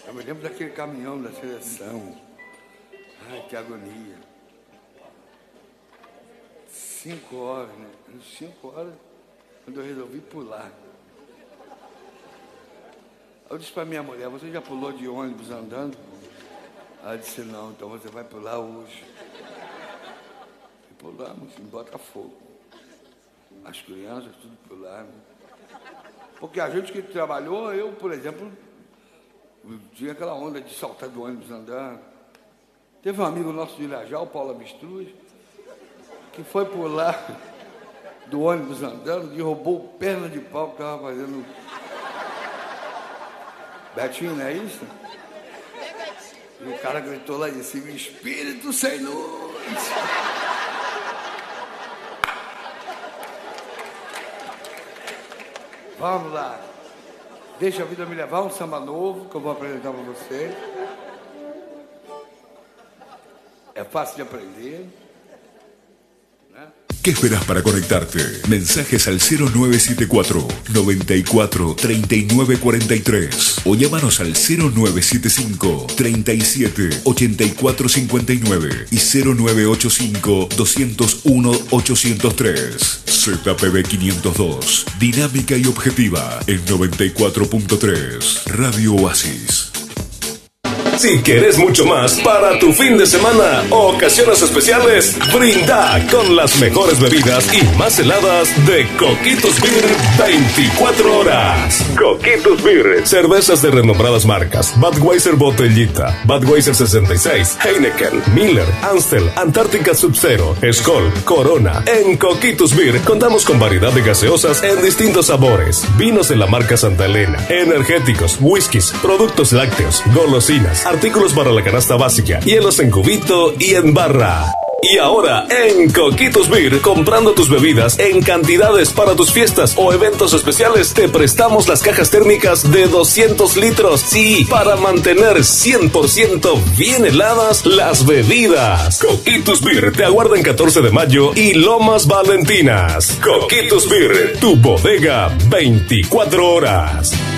Eu me lembro daquele caminhão da seleção. Ai, que agonia. 5 horas, né? 5 horas, quando eu resolvi pular. Eu disse para minha mulher, você já pulou de ônibus andando? Ela disse, não, então você vai pular hoje. E pulamos em Botafogo. As crianças tudo pularam. Porque a gente que trabalhou, eu, por exemplo, tinha aquela onda de saltar do ônibus andando. Teve um amigo nosso de Irajá, o Paulo Avestruz, que foi pular do ônibus andando, derrubou perna de pau que estava fazendo. Betinho, não é isso? E o cara gritou lá de cima, espírito sem luz. Vamos lá. Deixa a vida me levar, um samba novo que eu vou apresentar para você. É fácil de aprender. ¿Eh? ¿Qué esperas para conectarte? Mensajes al 0974 94 39 43 o llámanos al 0975 37 84 59 y 0985 201 803. ZPB 502, dinámica y objetiva en 94.3, Radio Oasis. Si quieres mucho más para tu fin de semana o ocasiones especiales, brinda con las mejores bebidas y más heladas de Coquitos Beer 24 horas. Coquitos Beer, cervezas de renombradas marcas: Budweiser Botellita, Budweiser 66, Heineken, Miller, Amstel, Antártica Sub-Zero, Skol, Corona. En Coquitos Beer contamos con variedad de gaseosas en distintos sabores, vinos de la marca Santa Elena, energéticos, whiskies, productos lácteos, golosinas, artículos para la canasta básica, hielos en cubito y en barra. Y ahora, en Coquitos Beer, comprando tus bebidas en cantidades para tus fiestas o eventos especiales, te prestamos las cajas térmicas de 200 litros. Sí, para mantener 100% bien heladas las bebidas. Coquitos Beer te aguarda en 14 de mayo y Lomas Valentinas. Coquitos Beer, tu bodega 24 horas.